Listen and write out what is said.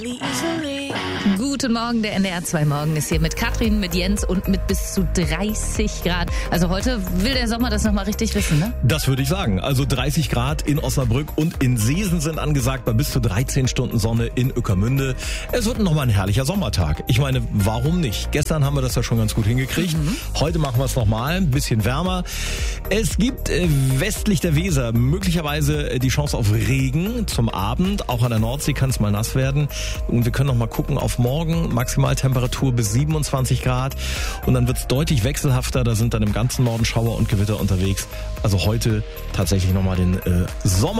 Guten Morgen, der NDR 2 Morgen ist hier mit Katrin, mit Jens und mit bis zu 30 Grad. Also heute will der Sommer das nochmal richtig wissen, ne? Das würde ich sagen. Also 30 Grad in Osnabrück und in Seesen sind angesagt bei bis zu 13 Stunden Sonne in Ueckermünde. Es wird nochmal ein herrlicher Sommertag. Ich meine, warum nicht? Gestern haben wir das ja schon ganz gut hingekriegt. Heute machen wir es nochmal, ein bisschen wärmer. Es gibt westlich der Weser möglicherweise die Chance auf Regen zum Abend. Auch an der Nordsee kann es mal nass werden. Und wir können noch mal gucken auf morgen. Maximaltemperatur bis 27 Grad. Und dann wird es deutlich wechselhafter. Da sind dann im ganzen Norden Schauer und Gewitter unterwegs. Also heute tatsächlich nochmal den Sommer.